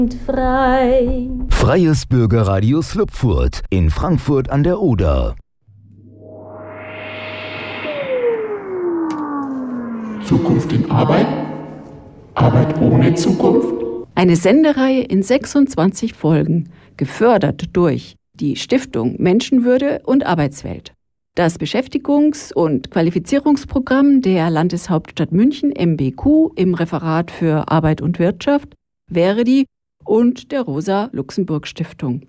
Frei. Freies Bürgerradio Slupfurt in Frankfurt an der Oder. Zukunft in Arbeit? Arbeit ohne Zukunft? Eine Sendereihe in 26 Folgen, gefördert durch die Stiftung Menschenwürde und Arbeitswelt. Das Beschäftigungs- und Qualifizierungsprogramm der Landeshauptstadt München MBQ im Referat für Arbeit und Wirtschaft, Verdi und der Rosa-Luxemburg-Stiftung.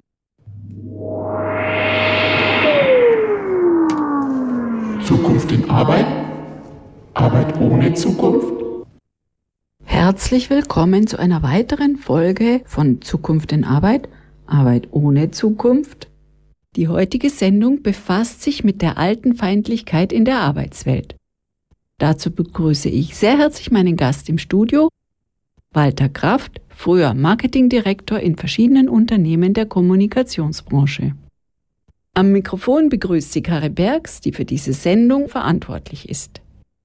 Zukunft in Arbeit? Arbeit ohne Zukunft? Herzlich willkommen zu einer weiteren Folge von Zukunft in Arbeit, Arbeit ohne Zukunft. Die heutige Sendung befasst sich mit der Altenfeindlichkeit in der Arbeitswelt. Dazu begrüße ich sehr herzlich meinen Gast im Studio, Walter Kraft, früher Marketingdirektor in verschiedenen Unternehmen der Kommunikationsbranche. Am Mikrofon begrüßt sie Karin Bergs, die für diese Sendung verantwortlich ist.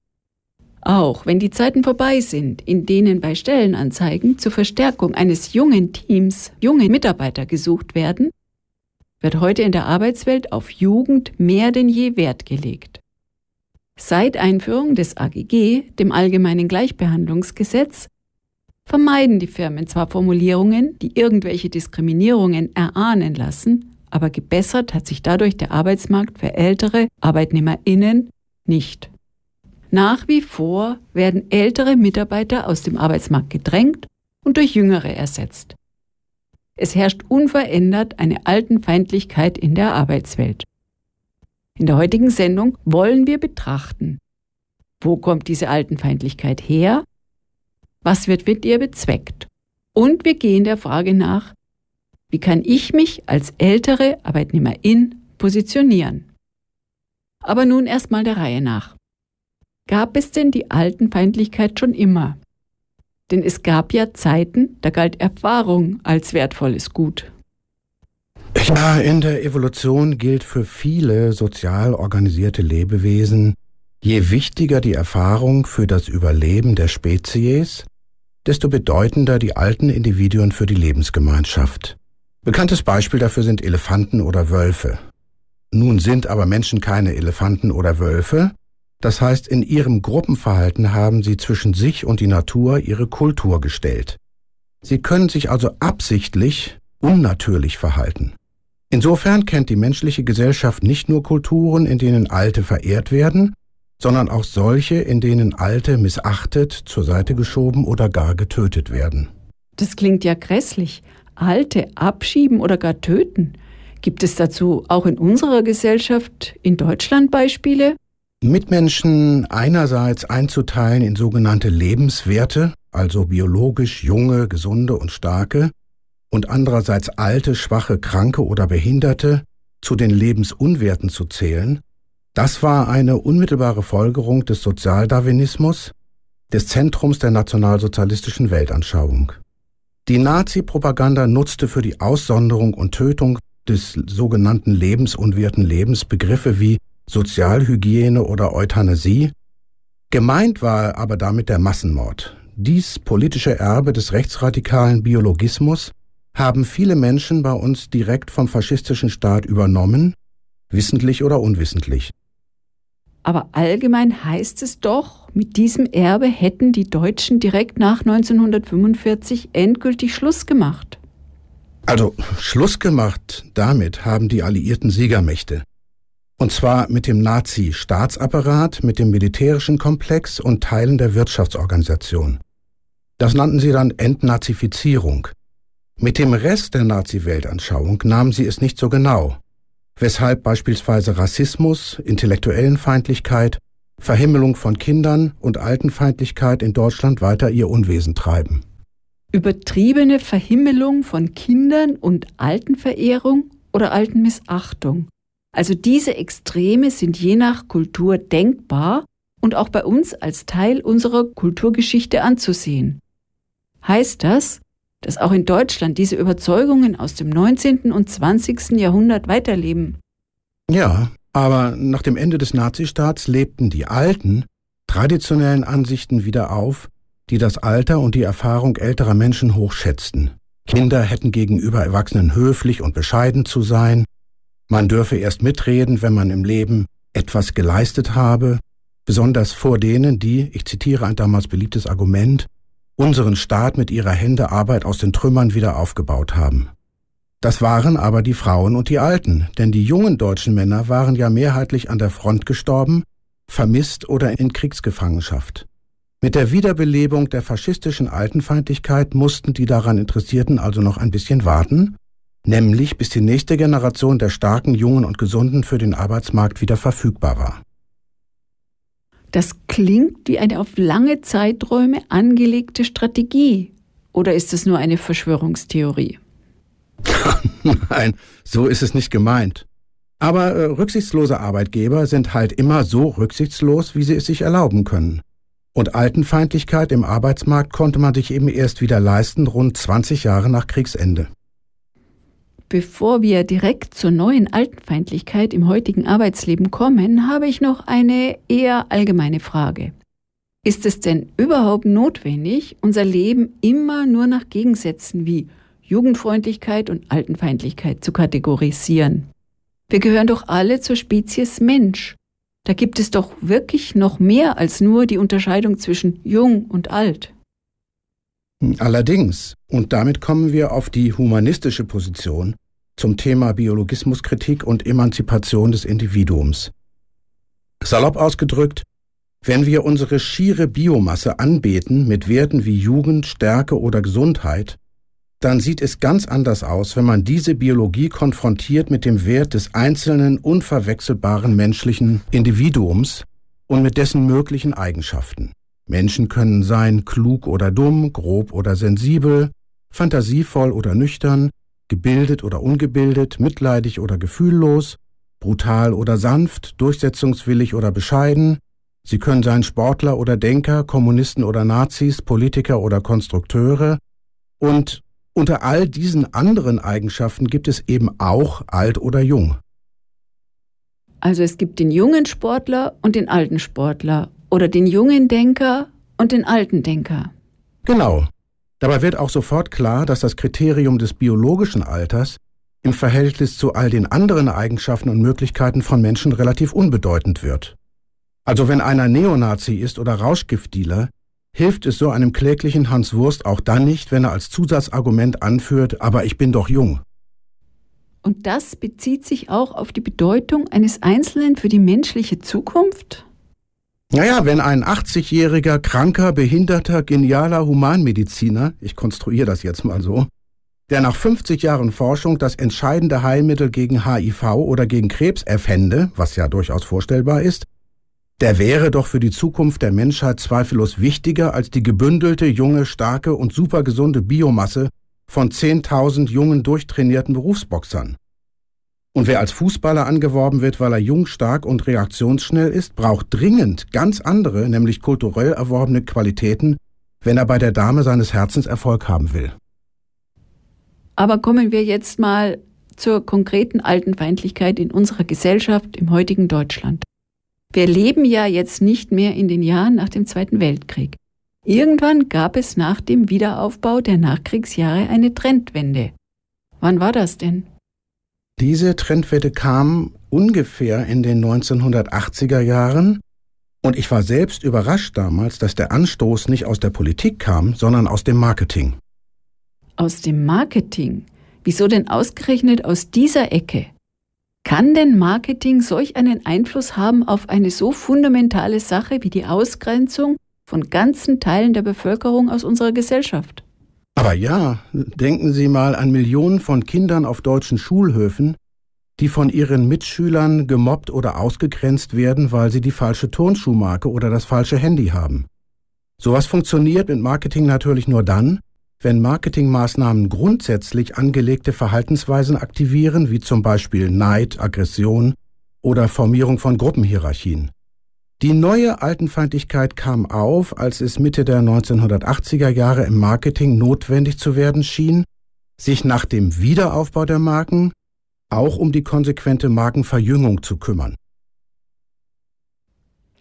Auch wenn die Zeiten vorbei sind, in denen bei Stellenanzeigen zur Verstärkung eines jungen Teams junge Mitarbeiter gesucht werden, wird heute in der Arbeitswelt auf Jugend mehr denn je Wert gelegt. Seit Einführung des AGG, dem Allgemeinen Gleichbehandlungsgesetz, vermeiden die Firmen zwar Formulierungen, die irgendwelche Diskriminierungen erahnen lassen, aber gebessert hat sich dadurch der Arbeitsmarkt für ältere ArbeitnehmerInnen nicht. Nach wie vor werden ältere Mitarbeiter aus dem Arbeitsmarkt gedrängt und durch jüngere ersetzt. Es herrscht unverändert eine Altenfeindlichkeit in der Arbeitswelt. In der heutigen Sendung wollen wir betrachten, wo kommt diese Altenfeindlichkeit her, was wird mit ihr bezweckt und wir gehen der Frage nach, wie kann ich mich als ältere Arbeitnehmerin positionieren? Aber nun erstmal der Reihe nach. Gab es denn die Altenfeindlichkeit schon immer? Denn es gab ja Zeiten, da galt Erfahrung als wertvolles Gut. Ja, in der Evolution gilt für viele sozial organisierte Lebewesen, je wichtiger die Erfahrung für das Überleben der Spezies, desto bedeutender die alten Individuen für die Lebensgemeinschaft. Bekanntes Beispiel dafür sind Elefanten oder Wölfe. Nun sind aber Menschen keine Elefanten oder Wölfe. Das heißt, in ihrem Gruppenverhalten haben sie zwischen sich und die Natur ihre Kultur gestellt. Sie können sich also absichtlich unnatürlich verhalten. Insofern kennt die menschliche Gesellschaft nicht nur Kulturen, in denen Alte verehrt werden, sondern auch solche, in denen Alte missachtet, zur Seite geschoben oder gar getötet werden. Das klingt ja grässlich. Alte abschieben oder gar töten. Gibt es dazu auch in unserer Gesellschaft in Deutschland Beispiele? Mitmenschen einerseits einzuteilen in sogenannte Lebenswerte, also biologisch junge, gesunde und starke, und andererseits alte, schwache, kranke oder Behinderte zu den Lebensunwerten zu zählen, das war eine unmittelbare Folgerung des Sozialdarwinismus, des Zentrums der nationalsozialistischen Weltanschauung. Die Nazi-Propaganda nutzte für die Aussonderung und Tötung des sogenannten lebensunwerten Lebens Begriffe wie Sozialhygiene oder Euthanasie. Gemeint war aber damit der Massenmord. Dies politische Erbe des rechtsradikalen Biologismus haben viele Menschen bei uns direkt vom faschistischen Staat übernommen, wissentlich oder unwissentlich. Aber allgemein heißt es doch, mit diesem Erbe hätten die Deutschen direkt nach 1945 endgültig Schluss gemacht. Also Schluss gemacht damit haben die alliierten Siegermächte. Und zwar mit dem Nazi-Staatsapparat, mit dem militärischen Komplex und Teilen der Wirtschaftsorganisation. Das nannten sie dann Entnazifizierung. Mit dem Rest der Nazi-Weltanschauung nahmen sie es nicht so genau, weshalb beispielsweise Rassismus, Intellektuellenfeindlichkeit, Verhimmelung von Kindern und Altenfeindlichkeit in Deutschland weiter ihr Unwesen treiben. Übertriebene Verhimmelung von Kindern und Altenverehrung oder Altenmissachtung. Also diese Extreme sind je nach Kultur denkbar und auch bei uns als Teil unserer Kulturgeschichte anzusehen. Heißt das, dass auch in Deutschland diese Überzeugungen aus dem 19. und 20. Jahrhundert weiterleben? Ja, aber nach dem Ende des Nazistaats lebten die alten, traditionellen Ansichten wieder auf, die das Alter und die Erfahrung älterer Menschen hochschätzten. Kinder hätten gegenüber Erwachsenen höflich und bescheiden zu sein, man dürfe erst mitreden, wenn man im Leben etwas geleistet habe, besonders vor denen, die, ich zitiere ein damals beliebtes Argument, unseren Staat mit ihrer Hände Arbeit aus den Trümmern wieder aufgebaut haben. Das waren aber die Frauen und die Alten, denn die jungen deutschen Männer waren ja mehrheitlich an der Front gestorben, vermisst oder in Kriegsgefangenschaft. Mit der Wiederbelebung der faschistischen Altenfeindlichkeit mussten die daran Interessierten also noch ein bisschen warten, nämlich bis die nächste Generation der starken, jungen und gesunden für den Arbeitsmarkt wieder verfügbar war. Das klingt wie eine auf lange Zeiträume angelegte Strategie. Oder ist es nur eine Verschwörungstheorie? Nein, so ist es nicht gemeint. Aber rücksichtslose Arbeitgeber sind halt immer so rücksichtslos, wie sie es sich erlauben können. Und Altenfeindlichkeit im Arbeitsmarkt konnte man sich eben erst wieder leisten, rund 20 Jahre nach Kriegsende. Bevor wir direkt zur neuen Altenfeindlichkeit im heutigen Arbeitsleben kommen, habe ich noch eine eher allgemeine Frage. Ist es denn überhaupt notwendig, unser Leben immer nur nach Gegensätzen wie Jugendfreundlichkeit und Altenfeindlichkeit zu kategorisieren? Wir gehören doch alle zur Spezies Mensch. Da gibt es doch wirklich noch mehr als nur die Unterscheidung zwischen jung und alt. Allerdings, und damit kommen wir auf die humanistische Position zum Thema Biologismuskritik und Emanzipation des Individuums. Salopp ausgedrückt, wenn wir unsere schiere Biomasse anbeten mit Werten wie Jugend, Stärke oder Gesundheit, dann sieht es ganz anders aus, wenn man diese Biologie konfrontiert mit dem Wert des einzelnen, unverwechselbaren menschlichen Individuums und mit dessen möglichen Eigenschaften. Menschen können sein klug oder dumm, grob oder sensibel, fantasievoll oder nüchtern, gebildet oder ungebildet, mitleidig oder gefühllos, brutal oder sanft, durchsetzungswillig oder bescheiden. Sie können sein Sportler oder Denker, Kommunisten oder Nazis, Politiker oder Konstrukteure. Und unter all diesen anderen Eigenschaften gibt es eben auch alt oder jung. Also es gibt den jungen Sportler und den alten Sportler oder den jungen Denker und den alten Denker. Genau. Dabei wird auch sofort klar, dass das Kriterium des biologischen Alters im Verhältnis zu all den anderen Eigenschaften und Möglichkeiten von Menschen relativ unbedeutend wird. Also wenn einer Neonazi ist oder Rauschgiftdealer, hilft es so einem kläglichen Hans Wurst auch dann nicht, wenn er als Zusatzargument anführt, aber ich bin doch jung. Und das bezieht sich auch auf die Bedeutung eines Einzelnen für die menschliche Zukunft? Naja, wenn ein 80-jähriger, kranker, behinderter, genialer Humanmediziner, ich konstruiere das jetzt mal so, der nach 50 Jahren Forschung das entscheidende Heilmittel gegen HIV oder gegen Krebs erfände, was ja durchaus vorstellbar ist, der wäre doch für die Zukunft der Menschheit zweifellos wichtiger als die gebündelte, junge, starke und supergesunde Biomasse von 10.000 jungen, durchtrainierten Berufsboxern. Und wer als Fußballer angeworben wird, weil er jung, stark und reaktionsschnell ist, braucht dringend ganz andere, nämlich kulturell erworbene Qualitäten, wenn er bei der Dame seines Herzens Erfolg haben will. Aber kommen wir jetzt mal zur konkreten Altenfeindlichkeit in unserer Gesellschaft im heutigen Deutschland. Wir leben ja jetzt nicht mehr in den Jahren nach dem Zweiten Weltkrieg. Irgendwann gab es nach dem Wiederaufbau der Nachkriegsjahre eine Trendwende. Wann war das denn? Diese Trendwende kam ungefähr in den 1980er Jahren und ich war selbst überrascht damals, dass der Anstoß nicht aus der Politik kam, sondern aus dem Marketing. Aus dem Marketing? Wieso denn ausgerechnet aus dieser Ecke? Kann denn Marketing solch einen Einfluss haben auf eine so fundamentale Sache wie die Ausgrenzung von ganzen Teilen der Bevölkerung aus unserer Gesellschaft? Aber ja, denken Sie mal an Millionen von Kindern auf deutschen Schulhöfen, die von ihren Mitschülern gemobbt oder ausgegrenzt werden, weil sie die falsche Turnschuhmarke oder das falsche Handy haben. Sowas funktioniert mit Marketing natürlich nur dann, wenn Marketingmaßnahmen grundsätzlich angelegte Verhaltensweisen aktivieren, wie zum Beispiel Neid, Aggression oder Formierung von Gruppenhierarchien. Die neue Altenfeindlichkeit kam auf, als es Mitte der 1980er Jahre im Marketing notwendig zu werden schien, sich nach dem Wiederaufbau der Marken auch um die konsequente Markenverjüngung zu kümmern.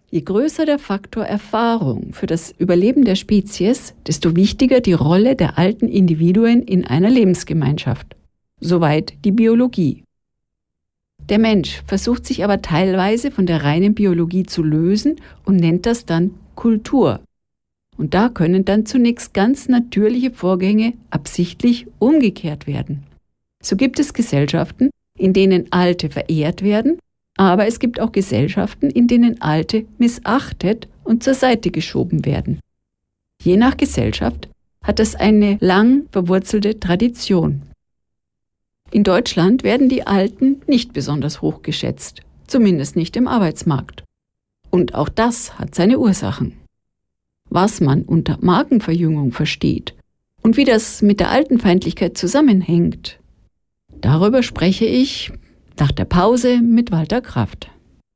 Je größer der Faktor Erfahrung für das Überleben der Spezies, desto wichtiger die Rolle der alten Individuen in einer Lebensgemeinschaft. Soweit die Biologie. Der Mensch versucht sich aber teilweise von der reinen Biologie zu lösen und nennt das dann Kultur. Und da können dann zunächst ganz natürliche Vorgänge absichtlich umgekehrt werden. So gibt es Gesellschaften, in denen Alte verehrt werden, aber es gibt auch Gesellschaften, in denen Alte missachtet und zur Seite geschoben werden. Je nach Gesellschaft hat das eine lang verwurzelte Tradition. In Deutschland werden die Alten nicht besonders hoch geschätzt, zumindest nicht im Arbeitsmarkt. Und auch das hat seine Ursachen. Was man unter Markenverjüngung versteht und wie das mit der Altenfeindlichkeit zusammenhängt, darüber spreche ich nach der Pause mit Walter Kraft.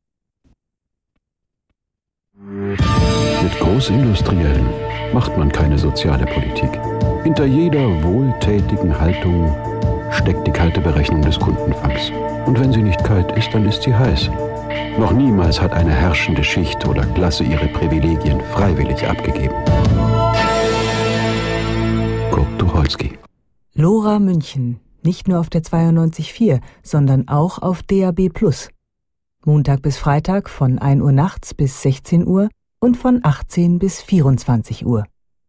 Mit Großindustriellen macht man keine soziale Politik. Hinter jeder wohltätigen Haltung steckt die kalte Berechnung des Kundenfangs. Und wenn sie nicht kalt ist, dann ist sie heiß. Noch niemals hat eine herrschende Schicht oder Klasse ihre Privilegien freiwillig abgegeben. Kurt Tucholsky. LoRa München. Nicht nur auf der 92.4, sondern auch auf DAB+. Montag bis Freitag von 1 Uhr nachts bis 16 Uhr und von 18 bis 24 Uhr.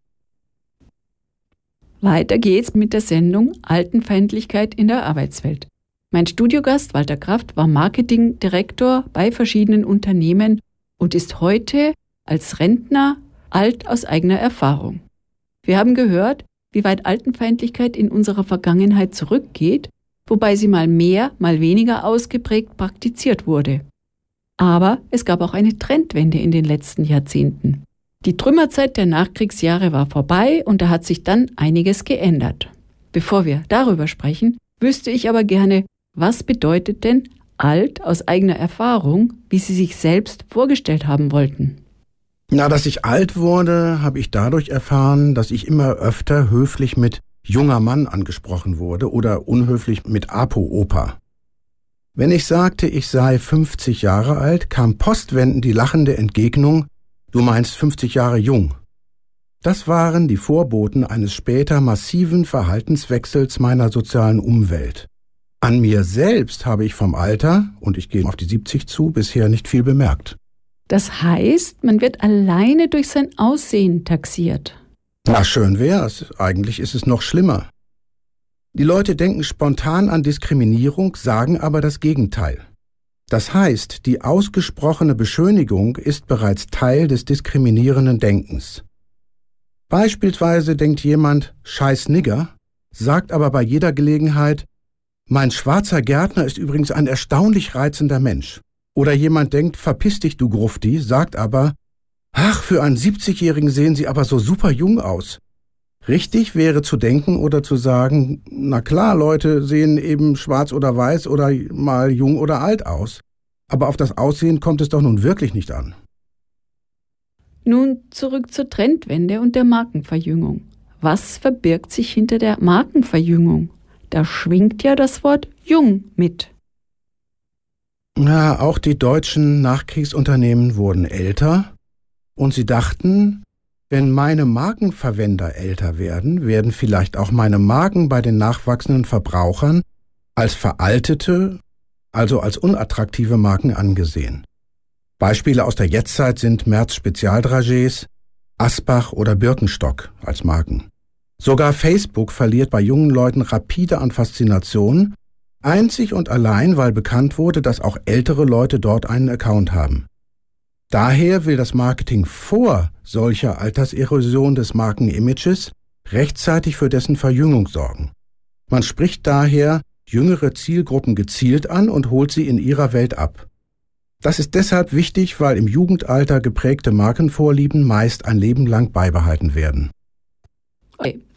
Weiter geht's mit der Sendung Altenfeindlichkeit in der Arbeitswelt. Mein Studiogast Walter Kraft war Marketingdirektor bei verschiedenen Unternehmen und ist heute als Rentner alt aus eigener Erfahrung. Wir haben gehört, wie weit Altenfeindlichkeit in unserer Vergangenheit zurückgeht, wobei sie mal mehr, mal weniger ausgeprägt praktiziert wurde. Aber es gab auch eine Trendwende in den letzten Jahrzehnten. Die Trümmerzeit der Nachkriegsjahre war vorbei und da hat sich dann einiges geändert. Bevor wir darüber sprechen, wüsste ich aber gerne, was bedeutet denn alt aus eigener Erfahrung, wie Sie sich selbst vorgestellt haben wollten? Na, dass ich alt wurde, habe ich dadurch erfahren, dass ich immer öfter höflich mit junger Mann angesprochen wurde oder unhöflich mit Apo-Opa. Wenn ich sagte, ich sei 50 Jahre alt, kam postwendend die lachende Entgegnung, du meinst 50 Jahre jung. Das waren die Vorboten eines später massiven Verhaltenswechsels meiner sozialen Umwelt. An mir selbst habe ich vom Alter, und ich gehe auf die 70 zu, bisher nicht viel bemerkt. Das heißt, man wird alleine durch sein Aussehen taxiert. Na, schön wär's. Eigentlich ist es noch schlimmer. Die Leute denken spontan an Diskriminierung, sagen aber das Gegenteil. Das heißt, die ausgesprochene Beschönigung ist bereits Teil des diskriminierenden Denkens. Beispielsweise denkt jemand, scheiß Nigger, sagt aber bei jeder Gelegenheit, mein schwarzer Gärtner ist übrigens ein erstaunlich reizender Mensch. Oder jemand denkt, verpiss dich, du Grufti, sagt aber, ach, für einen 70-Jährigen sehen Sie aber so super jung aus. Richtig wäre zu denken oder zu sagen, na klar, Leute sehen eben schwarz oder weiß oder mal jung oder alt aus. Aber auf das Aussehen kommt es doch nun wirklich nicht an. Nun zurück zur Trendwende und der Markenverjüngung. Was verbirgt sich hinter der Markenverjüngung? Da schwingt ja das Wort jung mit. Na, auch die deutschen Nachkriegsunternehmen wurden älter und sie dachten, wenn meine Markenverwender älter werden, werden vielleicht auch meine Marken bei den nachwachsenden Verbrauchern als veraltete, also als unattraktive Marken angesehen. Beispiele aus der Jetztzeit sind Merz Spezialdragés, Asbach oder Birkenstock als Marken. Sogar Facebook verliert bei jungen Leuten rapide an Faszination, einzig und allein, weil bekannt wurde, dass auch ältere Leute dort einen Account haben. Daher will das Marketing vor solcher Alterserosion des Markenimages rechtzeitig für dessen Verjüngung sorgen. Man spricht daher jüngere Zielgruppen gezielt an und holt sie in ihrer Welt ab. Das ist deshalb wichtig, weil im Jugendalter geprägte Markenvorlieben meist ein Leben lang beibehalten werden. Okay.